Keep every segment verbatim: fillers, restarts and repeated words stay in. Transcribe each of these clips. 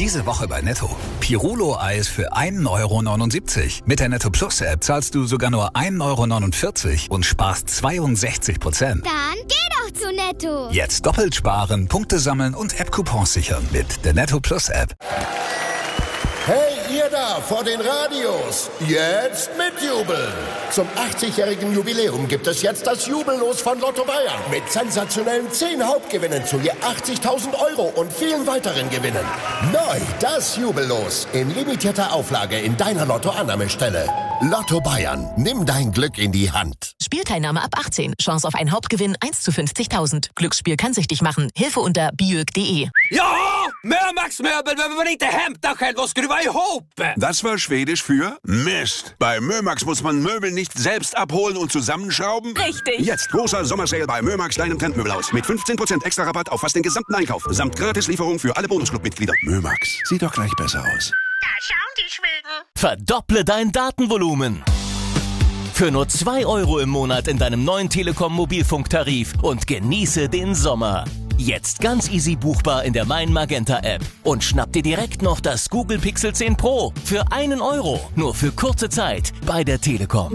Diese Woche bei Netto. Pirulo-Eis für ein Euro neunundsiebzig. Mit der Netto Plus App zahlst du sogar nur ein Euro neunundvierzig und sparst zweiundsechzig Prozent. Dann geh doch zu Netto. Jetzt doppelt sparen, Punkte sammeln und App-Coupons sichern mit der Netto Plus App. Hey, ihr da vor den Radios, jetzt mitjubeln! Zum achtzigjährigen Jubiläum gibt es jetzt das Jubellos von Lotto Bayern. Mit sensationellen zehn Hauptgewinnen zu je achtzigtausend Euro und vielen weiteren Gewinnen. Neu das Jubellos in limitierter Auflage in deiner Lotto-Annahmestelle. Lotto Bayern, nimm dein Glück in die Hand. Spielteilnahme ab achtzehn. Chance auf einen Hauptgewinn eins zu fünfzigtausend. Glücksspiel kann süchtig machen. Hilfe unter biög punkt de. Ja, Mömax-Möbel, wenn wir nicht Hemdachel, was skruva ihop. Das war Schwedisch für Mist. Bei Mömax muss man Möbel nicht selbst abholen und zusammenschrauben. Richtig. Jetzt großer Sommersale bei Mömax, deinem Trendmöbelhaus. Mit fünfzehn Prozent extra Rabatt auf fast den gesamten Einkauf. Samt Gratislieferung für alle Bonusclub-Mitglieder. Mömax, sieht doch gleich besser aus. Da schauen die Schweden. Verdopple dein Datenvolumen. Für nur zwei Euro im Monat in deinem neuen Telekom-Mobilfunktarif und genieße den Sommer. Jetzt ganz easy buchbar in der Mein Magenta App. Und schnapp dir direkt noch das Google Pixel zehn Pro für einen Euro. Nur für kurze Zeit bei der Telekom.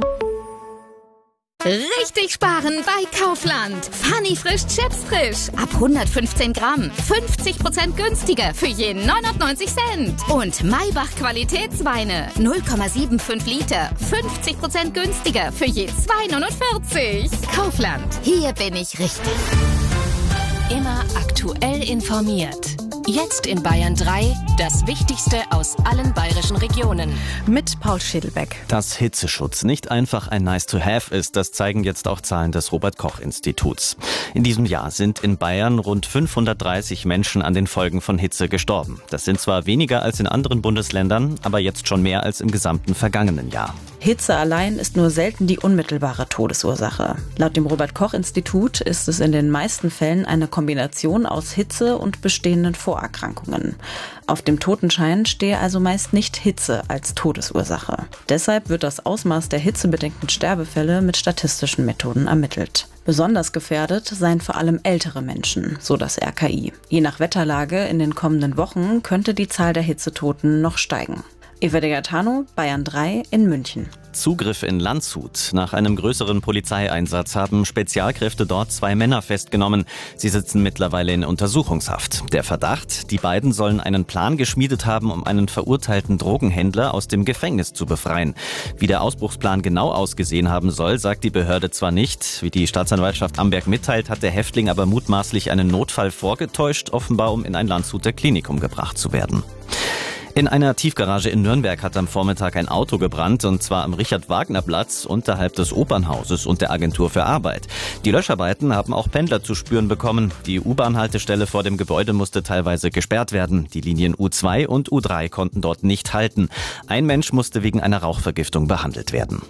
Richtig sparen bei Kaufland. Funny frisch Chips frisch. Ab hundertfünfzehn Gramm. fünfzig Prozent günstiger für je neunundneunzig Cent. Und Maybach Qualitätsweine. null Komma fünfundsiebzig Liter. fünfzig Prozent günstiger für je zwei neunundvierzig. Kaufland. Hier bin ich richtig. Immer aktuell informiert. Jetzt in Bayern drei, das Wichtigste aus allen bayerischen Regionen. Mit Paul Schädelbeck. Dass Hitzeschutz nicht einfach ein Nice-to-have ist, das zeigen jetzt auch Zahlen des Robert-Koch-Instituts. In diesem Jahr sind in Bayern rund fünfhundertdreißig Menschen an den Folgen von Hitze gestorben. Das sind zwar weniger als in anderen Bundesländern, aber jetzt schon mehr als im gesamten vergangenen Jahr. Hitze allein ist nur selten die unmittelbare Todesursache. Laut dem Robert-Koch-Institut ist es in den meisten Fällen eine Kombination aus Hitze und bestehenden Vorerkrankungen. Auf dem Totenschein stehe also meist nicht Hitze als Todesursache. Deshalb wird das Ausmaß der hitzebedingten Sterbefälle mit statistischen Methoden ermittelt. Besonders gefährdet seien vor allem ältere Menschen, so das R K I. Je nach Wetterlage in den kommenden Wochen könnte die Zahl der Hitzetoten noch steigen. Eva de Gaetano, Bayern drei in München. Zugriff in Landshut. Nach einem größeren Polizeieinsatz haben Spezialkräfte dort zwei Männer festgenommen. Sie sitzen mittlerweile in Untersuchungshaft. Der Verdacht, die beiden sollen einen Plan geschmiedet haben, um einen verurteilten Drogenhändler aus dem Gefängnis zu befreien. Wie der Ausbruchsplan genau ausgesehen haben soll, sagt die Behörde zwar nicht. Wie die Staatsanwaltschaft Amberg mitteilt, hat der Häftling aber mutmaßlich einen Notfall vorgetäuscht, offenbar um in ein Landshuter Klinikum gebracht zu werden. In einer Tiefgarage in Nürnberg hat am Vormittag ein Auto gebrannt, und zwar am Richard-Wagner-Platz unterhalb des Opernhauses und der Agentur für Arbeit. Die Löscharbeiten haben auch Pendler zu spüren bekommen. Die U-Bahn-Haltestelle vor dem Gebäude musste teilweise gesperrt werden. Die Linien U zwei und U drei konnten dort nicht halten. Ein Mensch musste wegen einer Rauchvergiftung behandelt werden.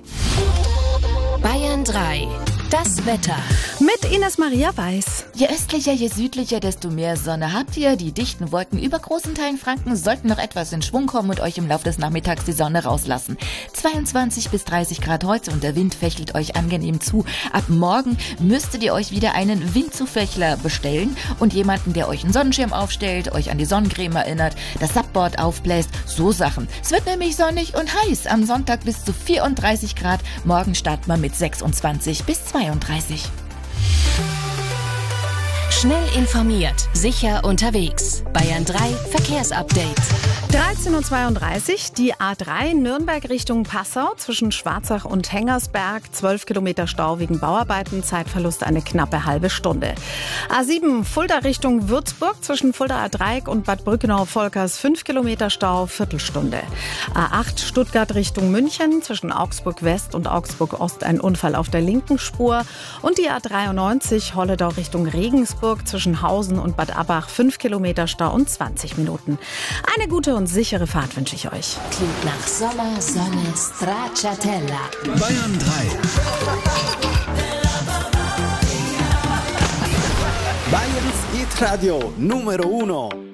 Bayern drei. Das Wetter. Mit Ines Maria Weiß. Je östlicher, je südlicher, desto mehr Sonne habt ihr. Die dichten Wolken über großen Teilen Frankens sollten noch etwas in Schwung kommen und euch im Laufe des Nachmittags die Sonne rauslassen. zweiundzwanzig bis dreißig Grad heute und der Wind fächelt euch angenehm zu. Ab morgen müsstet ihr euch wieder einen Windzufächler bestellen und jemanden, der euch einen Sonnenschirm aufstellt, euch an die Sonnencreme erinnert, das Subboard aufbläst, so Sachen. Es wird nämlich sonnig und heiß. Am Sonntag bis zu vierunddreißig Grad. Morgen starten wir mit sechsundzwanzig bis zweiunddreißig. Schnell informiert, sicher unterwegs. Bayern drei Verkehrsupdate. dreizehn Uhr zweiunddreißig, die A drei Nürnberg Richtung Passau zwischen Schwarzach und Hengersberg, zwölf Kilometer Stau wegen Bauarbeiten, Zeitverlust eine knappe halbe Stunde. A sieben Fulda Richtung Würzburg zwischen Fuldaer Dreieck und Bad Brückenau-Volkers, fünf Kilometer Stau, Viertelstunde. A acht Stuttgart Richtung München zwischen Augsburg West und Augsburg Ost ein Unfall auf der linken Spur und die A dreiundneunzig Holledau Richtung Regensburg zwischen Hausen und Bad Abbach, fünf Kilometer Stau und zwanzig Minuten. Eine gute und sichere Fahrt wünsche ich euch. Klingt nach Sommer, Sonne, Stracciatella. Bayern drei. Bayerns Hit Radio Numero uno.